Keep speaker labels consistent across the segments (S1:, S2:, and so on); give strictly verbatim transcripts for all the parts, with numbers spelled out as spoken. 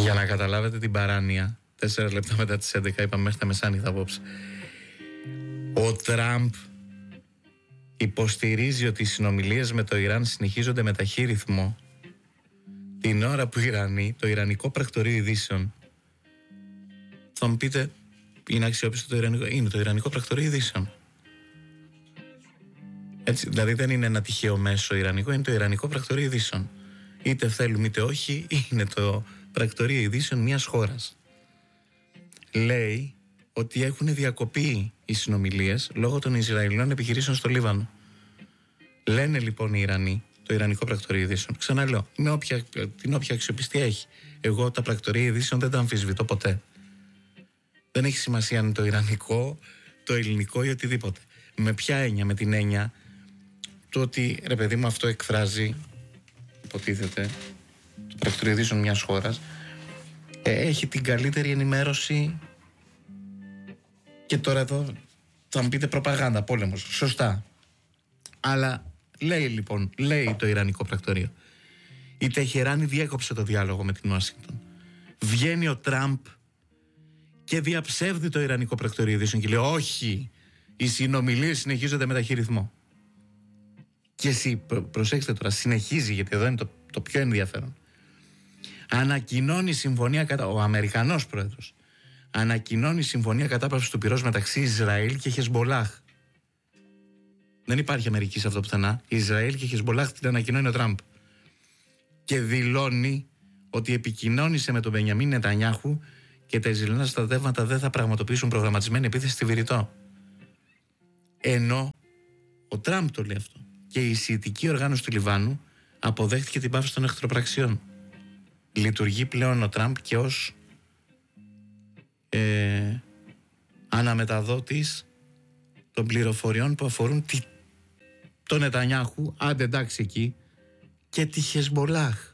S1: Για να καταλάβετε την παράνοια, τέσσερα λεπτά μετά τις έντεκα, είπαμε μέχρι τα μεσάνυχτα απόψε. Ο Τραμπ υποστηρίζει ότι οι συνομιλίες με το Ιράν συνεχίζονται με ταχύ ρυθμό την ώρα που οι Ιρανοί, το Ιρανικό Πρακτορείο Ειδήσεων, θα μου πείτε, είναι αξιόπιστο το Ιρανικό? Είναι το Ιρανικό Πρακτορείο Ειδήσεων. Έτσι, δηλαδή δεν είναι ένα τυχαίο μέσο Ιρανικό, είναι το Ιρανικό Πρακτορείο Ειδήσεων. Είτε θέλουμε είτε όχι, είναι το Πρακτορείο Ειδήσεων μιας χώρας. Λέει ότι έχουν διακοπεί οι συνομιλίες λόγω των Ισραηλινών επιχειρήσεων στο Λίβανο. Λένε λοιπόν οι Ιρανοί, το Ιρανικό Πρακτορείο Ειδήσεων, ξαναλέω, με όποια, την όποια αξιοπιστία έχει. Εγώ τα πρακτορεία ειδήσεων δεν τα αμφισβητώ ποτέ. Δεν έχει σημασία αν είναι το Ιρανικό, το ελληνικό ή οτιδήποτε. Με ποια έννοια? Με την έννοια του ότι, ρε παιδί μου, αυτό εκφράζει, υποτίθεται, το πρακτορείο ειδήσεων μιας χώρας, ε, έχει την καλύτερη ενημέρωση. Και τώρα εδώ θα μου πείτε προπαγάνδα, πόλεμος, σωστά. Αλλά λέει λοιπόν, λέει το Ιρανικό Πρακτορείο, η Τεχεράνη διέκοψε το διάλογο με την Ουάσιγκτον. Βγαίνει ο Τραμπ και διαψεύδει το Ιρανικό Πρακτορείο Ειδήσεων και λέει όχι, οι συνομιλίες συνεχίζονται με ταχύ ρυθμό. Και εσύ, προσέξτε τώρα, συνεχίζει, γιατί εδώ είναι το, το πιο ενδιαφέρον. Ανακοινώνει συμφωνία κατά... Ο Αμερικανός πρόεδρος ανακοινώνει συμφωνία κατάπαυσης του πυρός μεταξύ Ισραήλ και Χεσμπολάχ. Δεν υπάρχει Αμερική σε αυτό πουθενά. Ισραήλ και Χεσμπολάχ την ανακοινώνει ο Τραμπ. Και δηλώνει ότι επικοινώνησε με τον Μπενιαμίν Νετανιάχου και τα Ισραηλινά στρατεύματα δεν θα πραγματοποιήσουν προγραμματισμένη επίθεση στη Βηρητό. Ενώ ο Τραμπ το λέει αυτό. Και η Σιητική Οργάνωση του Λιβάνου αποδέχτηκε την πάυση των εχθροπραξιών. Λειτουργεί πλέον ο Τραμπ και ως ε, αναμεταδότης των πληροφοριών που αφορούν τη, τον Νετανιάχου, άντε εντάξει εκεί, και τη Χεσμπολάχ.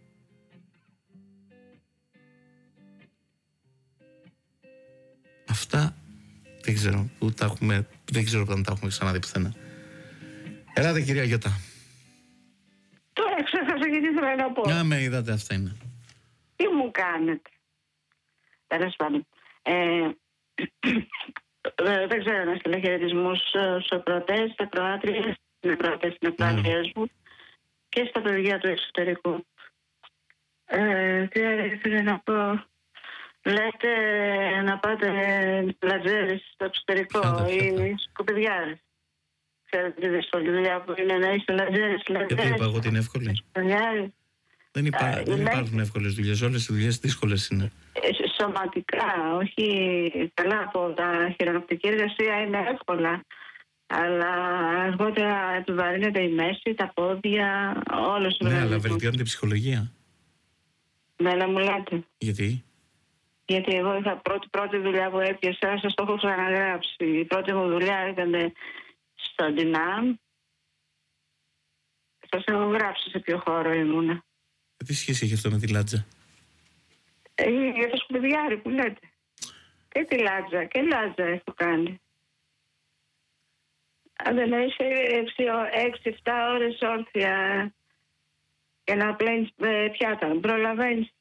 S1: Αυτά δεν ξέρω που τα έχουμε, δεν ξέρω αν τα έχουμε ξαναδεί πουθενά. Ελάτε κυρία Γιώτα.
S2: Τώρα ξέχασα γιατί ήθελα να πω.
S1: Να με είδατε, αυτά είναι.
S2: Τι μου κάνετε? Τέλος πάντων. Ε, δεν ξέρω να στείλω χαιρετισμούς στους ακροατές, στα Κροάτριες, στις ακροατές, στις ακροατριές μου και στα παιδιά του εξωτερικού. Ε, τι ήθελα να πω? Λέτε να πάτε λατζέρες στο εξωτερικό ή σκουπιδιάρες. Ξέρετε τη δύσκολη δουλειά που είναι να είστε λατζέρες.
S1: Γιατί είπα εγώ ότι είναι εύκολη? Δεν, υπά... Α, δεν υπάρχουν εύκολες δουλειές. Όλες οι δουλειές δύσκολες είναι.
S2: Σωματικά, όχι καλά από τα χειρονακτική εργασία είναι εύκολα. Αλλά αργότερα επιβαρύνεται η μέση, τα πόδια, όλος ο
S1: Ναι, αλλά βελτιώνεται η ψυχολογία.
S2: Ναι, να μου λέτε.
S1: Γιατί?
S2: Γιατί εγώ είχα πρώτη, πρώτη δουλειά που έπιασα, σας το έχω ξαναγράψει. Η πρώτη μου δουλειά ήταν στο Ντινάμ. Σας έχω γράψει σε ποιο χώρο ήμουνα.
S1: Τι σχέση έχει αυτό με τη λάτζα?
S2: Ε, για το σκουπιδιάρι που λέτε. Και τη λάτζα, και λάτζα έχω κάνει. Αν δεν είσαι έξι εφτά ώρες όρθια και να πλένεις πιάτα, προλαβαίνεις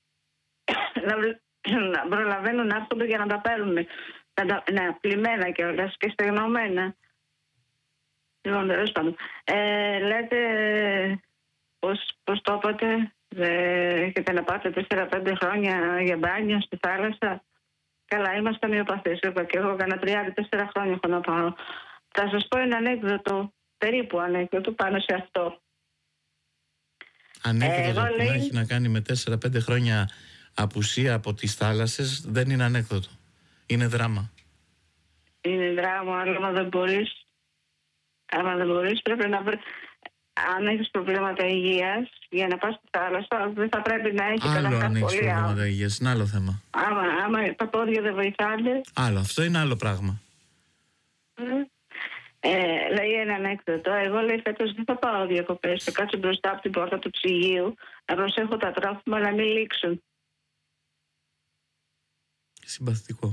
S2: να προλαβαίνουν να έρχονται για να τα παίρνουν. Ναι, πλημμένα κιόλας και στεγνωμένα. Λοιπόν, τέλος πάντων. Ε, λέτε, πώς, πώς το είπατε, έχετε να πάτε τέσσερα πέντε χρόνια για μπάνιο στη θάλασσα. Καλά, είμαστε μειοπαθείς. Εγώ και εγώ έκανα τρία τέσσερα χρόνια έχω να πάω. Θα σας πω ένα ανέκδοτο, περίπου ανέκδοτο πάνω σε αυτό.
S1: Ανέκδοτο ε, που λέει... έχει να κάνει με τέσσερα πέντε χρόνια απουσία από τις θάλασσες δεν είναι ανέκδοτο. Είναι δράμα.
S2: Είναι δράμα, αλλά άμα δεν μπορείς, άμα δεν μπορείς πρέπει να βρει... Αν έχεις προβλήματα υγείας, για να πας στη θάλασσα δεν θα πρέπει να έχει
S1: άλλο
S2: κανένα
S1: αν έχεις
S2: πολύ
S1: προβλήματα υγείας, είναι άλλο θέμα.
S2: Άμα, άμα τα πόδια δεν βοηθάνε.
S1: Άλλο, αυτό είναι άλλο πράγμα.
S2: Mm. Ε, λέει ένα ανέκδοτο. Εγώ λέει φέτος δεν θα πάω διακοπές. Θα κάτσω μπροστά από την πόρτα του ψυγείου να προσέχω τα τρόφιμα να μην λήξουν.
S1: Συμπαθητικό.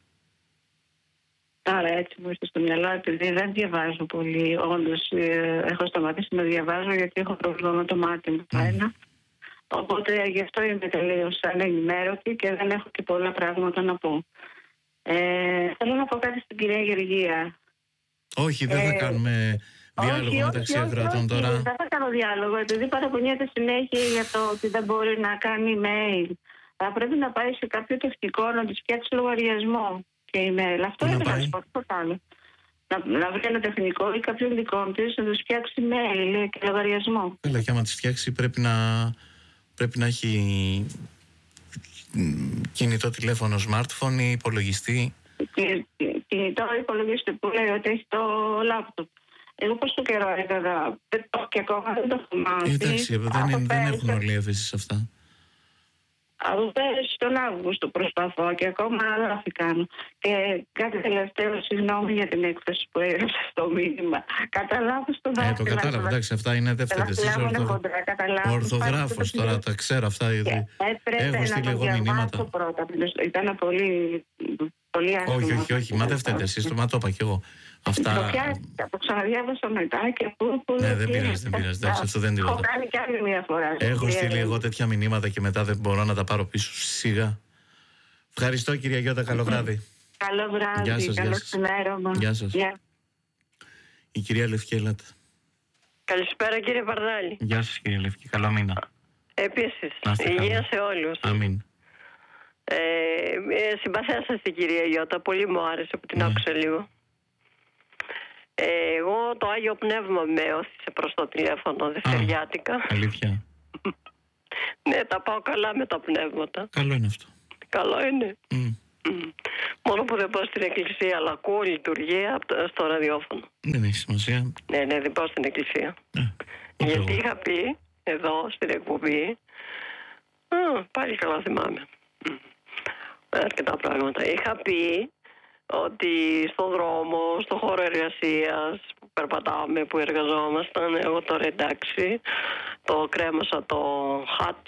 S2: Άρα έτσι μου ήρθε στο μυαλό, επειδή δεν διαβάζω πολύ. Όντως ε, έχω σταματήσει να διαβάζω γιατί έχω πρόβλημα με το μάτι μου. Mm. Ένα. Οπότε γι' αυτό είμαι τελείως ανενημέρωτη και δεν έχω και πολλά πράγματα να πω. Ε, θέλω να πω κάτι στην κυρία Γεωργία.
S1: Όχι, δεν θα
S2: Ε,
S1: κάνουμε διάλογο
S2: όχι,
S1: μεταξύ
S2: όχι,
S1: ακροατών
S2: όχι,
S1: τώρα.
S2: Δεν θα κάνω διάλογο, επειδή παραπονιέται συνέχεια για το ότι δεν μπορεί να κάνει email. Θα πρέπει να πάει σε κάποιο τεχνικό να του φτιάξει λογαριασμό και email. Αυτό
S1: Πού να
S2: είναι να
S1: πάει?
S2: σου πω, τίποτα άλλο. Να, να βρει ένα τεχνικό ή κάποιον δικό τη να του φτιάξει email και λογαριασμό.
S1: Έλα, και άμα τη φτιάξει πρέπει να, πρέπει να έχει μ, κινητό τηλέφωνο, smartphone ή υπολογιστή.
S2: Και- και- Κινητό υπολογιστή που λέει ότι έχει το λάπτοπ. Εγώ πώς το καιρό έκανα, δεν το και ακόμα δεν το έχω μάθει.
S1: Ε, εντάξει, δεν,
S2: Από
S1: είναι- δεν
S2: πέρυσι-
S1: έχουν όλοι έφεση σε αυτά.
S2: Από πέρυσι τον Αύγουστο προσπαθώ και ακόμα λάθη κάνω. Και κάτι τελευταίο, συγγνώμη για την έκφραση που έγραψα στο μήνυμα. Κατά λάθος το
S1: Ε,
S2: δάχτυλο.
S1: το κατάλαβα, εντάξει, αυτά είναι δεύτερες. Εσύ ο ορθογράφος τώρα, τα ξέρω αυτά.
S2: Και έπρεπε
S1: Έχω
S2: να
S1: στείλει
S2: το
S1: εγώ
S2: διαβάσω
S1: μηνύματα.
S2: πρώτα. Ήταν πολύ, πολύ άσχημο.
S1: Όχι, όχι, όχι, μα δεν φταίτε εσείς, το μα το είπα κι εγώ.
S2: Το
S1: Αυτά.
S2: πιάστηκα, το ξαναδιάβασα μετά και πού. πού
S1: Ναι, δεν
S2: τι
S1: πειράζει,
S2: είναι.
S1: δεν πειράζει. Εντάξει, αυτό δεν είναι
S2: Έχω
S1: τίποτα.
S2: κάνει κι άλλη μια φορά.
S1: Έχω στείλει εγώ τέτοια μηνύματα και μετά δεν μπορώ να τα πάρω πίσω. Σιγά. Ευχαριστώ, κυρία Γιώτα, καλό βράδυ.
S2: Καλό βράδυ,
S1: Γεια σας,
S2: καλό
S1: γεια σας.
S2: ξημέρωμα.
S1: Γεια σας.
S2: Γεια.
S1: Η κυρία Λευκή, έλατε.
S3: Καλησπέρα κύριε Παρδάλη.
S1: Γεια σας, κυρία Λευκή, καλό μήνα.
S3: Επίσης,
S1: Να είστε
S3: υγεία
S1: καλά.
S3: σε όλους.
S1: Αμήν.
S3: Ε, ε, συμπαθέσα στην κυρία Ιώτα, πολύ μου άρεσε που την
S1: Ναι.
S3: άκουσα λίγο. Ε, εγώ το Άγιο Πνεύμα με όθησε προς το τηλέφωνο δευτεριάτικα.
S1: Αλήθεια.
S3: Ναι, τα πάω καλά με τα πνεύματα.
S1: Καλό είναι αυτό.
S3: Καλό είναι.
S1: Μμ.
S3: Μμ. Μόνο που δεν πάω στην εκκλησία, αλλά ακούω λειτουργία από το- στο ραδιόφωνο.
S1: Δεν έχει σημασία.
S3: Ναι, ναι, δεν πάω στην εκκλησία.
S1: Ε, ούτε
S3: Γιατί
S1: εγώ.
S3: είχα πει εδώ στην εκπομπή, α, πάλι καλά θυμάμαι, Μμ. αρκετά πράγματα. Είχα πει ότι στον δρόμο, στο χώρο εργασίας που περπατάμε, που εργαζόμασταν, εγώ τώρα εντάξει, το κρέμασα το χατ.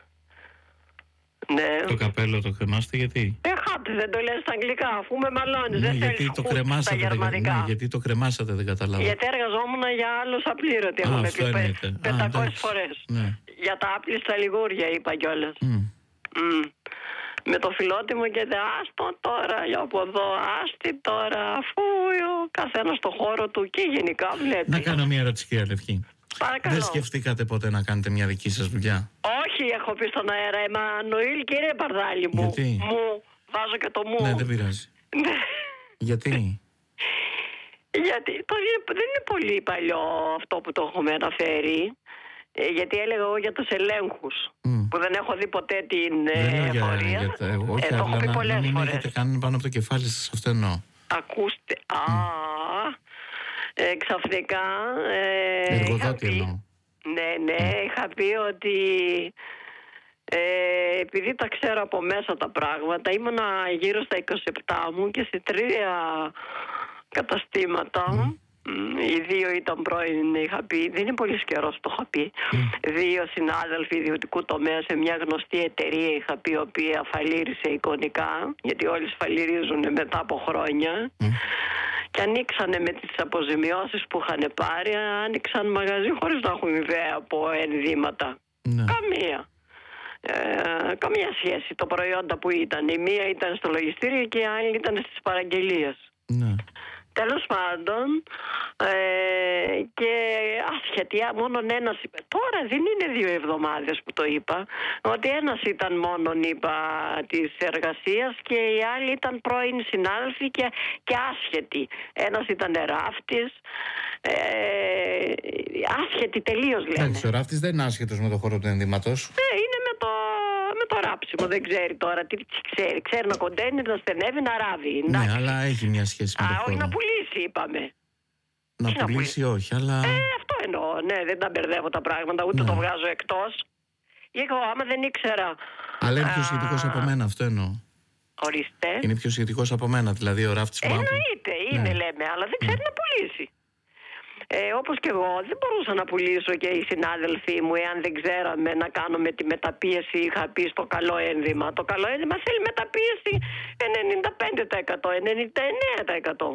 S3: Ναι.
S1: Το καπέλο το κρεμάστε γιατί.
S3: Ε, χατ δεν το λες στα αγγλικά, αφού με μαλώνεις,
S1: Ναι,
S3: δεν
S1: γιατί
S3: θέλεις
S1: το
S3: χουτ στα
S1: κρεμάσατε, δεν,
S3: γερμανικά.
S1: ναι, γιατί το κρεμάσατε, δεν καταλάβω.
S3: Γιατί εργαζόμουν για άλλους απλήρωτοι,
S1: Α,
S3: έχω
S1: αυτό
S3: πει
S1: εννοείται. Α,
S3: πεντακόσιες
S1: εντάξει.
S3: φορές.
S1: Ναι.
S3: Για τα άπλιστα λιγούρια είπα κιόλας.
S1: Μμ.
S3: Μμ. Με το φιλότιμο και δε άστο τώρα, για από εδώ, άστη τώρα, αφού ο καθένας στο χώρο του και γενικά βλέπει.
S1: Να κάνω μια ερώτηση, κυρία Λευκή.
S3: Παρακαλώ.
S1: Δεν σκεφτήκατε ποτέ να κάνετε μια δική σας δουλειά?
S3: Όχι, έχω πει στον αέρα, Εμμανουήλ, κύριε Παρδάλη μου.
S1: Γιατί?
S3: Μου, βάζω και το μου.
S1: Ναι, δεν πειράζει.
S3: Ναι.
S1: Γιατί?
S3: Γιατί το, δεν είναι πολύ παλιό αυτό που το έχουμε αναφέρει. Ε, γιατί έλεγα εγώ για τους ελέγχους.
S1: Μμ.
S3: Που δεν έχω δει ποτέ την
S1: Δεν λέω
S3: ε,
S1: για,
S3: εφορία.
S1: για τα- εγώ, όχι,
S3: ε, το έχω
S1: αλλά
S3: πει
S1: να, να
S3: πολλές
S1: μην
S3: φορές.
S1: έχετε κάνει πάνω από το κεφάλι σας, αυτό εννοώ.
S3: Ακούστε. Α, ε, ξαφνικά ε, είχα
S1: Εργοδότη
S3: πει,
S1: εννοώ.
S3: ναι, ναι, είχα πει ότι ε, επειδή τα ξέρω από μέσα τα πράγματα, ήμουνα γύρω στα είκοσι επτά μου και σε τρία καταστήματα.
S1: Mm.
S3: Μ, Οι δύο ήταν πρώην, είχα πει, δεν είναι πολύ καιρό που το είχα πει. Δύο συνάδελφοι ιδιωτικού τομέα σε μια γνωστή εταιρεία, είχα πει, η οποία φαλήρισε εικονικά, γιατί όλοι σφαλιρίζουν μετά από χρόνια.
S1: Mm.
S3: Και ανοίξανε με τις αποζημιώσεις που είχαν πάρει, άνοιξαν μαγαζί χωρίς να έχουν ιδέα από ενδύματα.
S1: Ναι.
S3: Καμία. Ε, καμία σχέση το προϊόντα που ήταν. Η μία ήταν στο λογιστήριο και η άλλη ήταν στις παραγγελίες.
S1: Ναι.
S3: Τέλος πάντων, ε, και άσχετη, μόνον ένας είπε. Τώρα δεν είναι δύο εβδομάδες που το είπα, ότι ένας ήταν μόνον, είπα, της εργασίας και οι άλλοι ήταν πρώην συνάδελφοι και, και άσχετοι. Ένας ήταν ράφτης, ε, άσχετοι τελείως λένε.
S1: Εντάξει, ο ράφτης δεν είναι άσχετος με το χώρο του ενδύματος.
S3: Ε, είναι με το, με το ράψιμο, δεν ξέρει τώρα τι, τι ξέρει. Ξέρει να κοντένει, να στενεύει, να ράβει.
S1: Ναι,
S3: Εντάξει.
S1: αλλά έχει μια σχέση με
S3: Α,
S1: το
S3: όχι
S1: χώρο.
S3: να πουλήσει, είπαμε.
S1: Να
S3: τι να
S1: πουλήσει, όχι, αλλά.
S3: Ε, αυτό εννοώ. Ναι, δεν τα μπερδεύω τα πράγματα, ούτε
S1: Ναι.
S3: το βγάζω εκτός. Εγώ, άμα δεν ήξερα.
S1: Αλλά είναι πιο
S3: Α,
S1: σχετικός από μένα, αυτό εννοώ.
S3: Ορίστε.
S1: Είναι πιο σχετικός από μένα, δηλαδή ο ράφτης που άπλει.
S3: Εννοείται, είναι,
S1: Ναι.
S3: λέμε, αλλά δεν ξέρει να πουλήσει. Ε, όπως και εγώ, δεν μπορούσα να πουλήσω και οι συνάδελφοί μου, εάν δεν ξέραμε να κάνουμε τη μεταπίεση. Είχα πει στο καλό ένδυμα. Το καλό ένδυμα θέλει μεταπίεση ενενήντα πέντε τοις εκατό, ενενήντα εννέα τοις εκατό.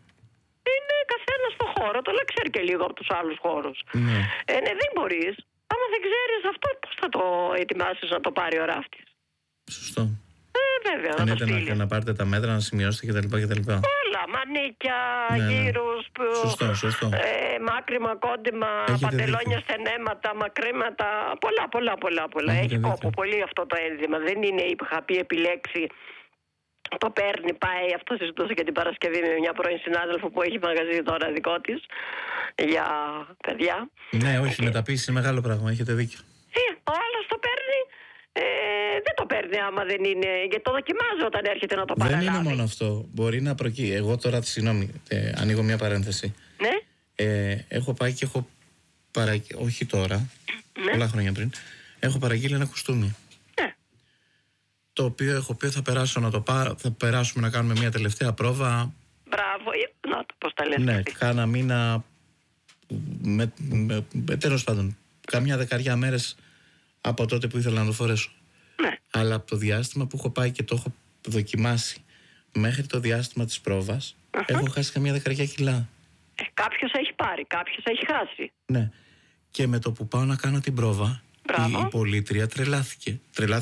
S3: Είναι καθένα στο χώρο, το λέει, ξέρει και λίγο από τους άλλους χώρους.
S1: Ναι.
S3: Ε, ναι, δεν μπορείς. Άμα δεν ξέρεις αυτό, πώς θα το ετοιμάσεις να το πάρει ο ράφτης?
S1: Σωστό.
S3: Ε, βέβαια,
S1: Αν
S3: να το
S1: ήταν
S3: στείλει.
S1: να, να πάρετε τα μέτρα, να σημειώσετε κτλ.
S3: Όλα, μανίκια,
S1: Ναι, ναι.
S3: γύρους, που-
S1: Σωστό, σωστό.
S3: ε, μάκρυμα, κόντιμα,
S1: Έχετε
S3: παντελόνια,
S1: δίκιο.
S3: στενέματα, μακρύματα, πολλά, πολλά, πολλά, πολλά.
S1: Έχετε
S3: Έχει
S1: δίκιο.
S3: κόπο πολύ αυτό το ένζημα. Δεν είναι, είχα πει, επιλέξει. Το παίρνει, πάει. Αυτό συζητούσα και την Παρασκευή με μια πρώην συνάδελφο που έχει μαγαζί τώρα δικό της για παιδιά.
S1: Ναι, όχι, η μεταποίηση είναι μεγάλο πράγμα, έχετε δίκιο.
S3: Ε, ο άλλος το παίρνει, ε, δεν το παίρνει άμα δεν είναι, γιατί το δοκιμάζει όταν έρχεται να το παραλάβει.
S1: Δεν είναι μόνο αυτό. Μπορεί να προκύει. Εγώ τώρα, συγγνώμη, ε, ανοίγω μια παρένθεση.
S3: Ναι,
S1: Ε, έχω πάει και έχω παραγγείλει. Όχι τώρα,
S3: ναι,
S1: πολλά χρόνια πριν. Έχω παραγγείλει ένα κουστούμι.
S3: ναι.
S1: Το οποίο έχω πει θα περάσω να το πάρω. Θα περάσουμε να κάνουμε μια τελευταία πρόβα.
S3: Μπράβο, ε, να το πώς τα λες.
S1: Ναι,
S3: εσύ.
S1: κάνα μήνα. Με, με, με, τέλος πάντων, καμιά δεκαριά μέρες από τότε που ήθελα να το φορέσω.
S3: Ναι,
S1: Αλλά από το διάστημα που έχω πάει και το έχω δοκιμάσει μέχρι το διάστημα της πρόβας,
S3: Αχα.
S1: έχω χάσει καμιά δεκαριά κιλά.
S3: ε, κάποιος έχει πάρει, κάποιος έχει χάσει.
S1: Ναι. Και με το που πάω να κάνω την πρόβα,
S3: Μπράβο.
S1: η, η πολίτρια τρελάθηκε. Τρελάθηκε.